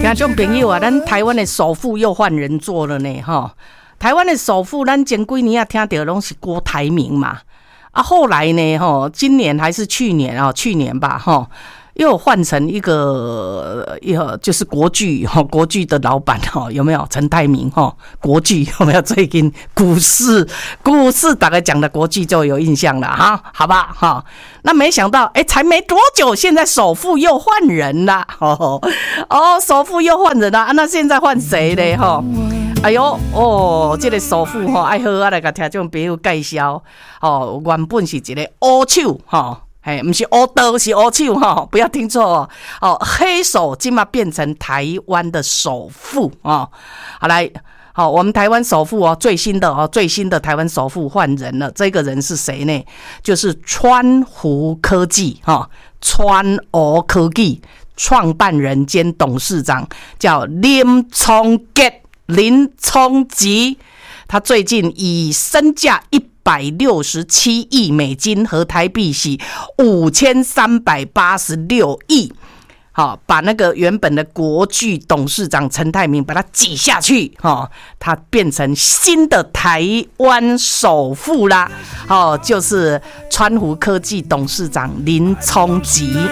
听众朋友啊，咱台湾的首富又换人做了呢，哈！台湾的首富，咱前几年啊听到拢是郭台铭嘛，啊，后来呢，哈，今年还是去年啊，去年吧，哈。又换成一个就是国巨的老板有没有陈泰明国巨有没有？最近股市大概讲的国巨就有印象了哈，好吧哈。那没想到才没多久，现在首富又换人了首富又换人了那现在换谁嘞哈？哎呦这个首富爱好啊来给听众朋友介绍原本是一个乌手不是乌刀，是乌手不要听错黑手今嘛变成台湾的首富好来我们台湾首富最新的台湾首富换人了，这个人是谁呢？就是川湖科技川湖科技创办人兼董事长叫林聪吉，他最近以身价167亿美金和台币是5386亿，把那个原本的国巨董事长陈泰铭把他挤下去，他变成新的台湾首富啦，就是川湖科技董事长林聪吉。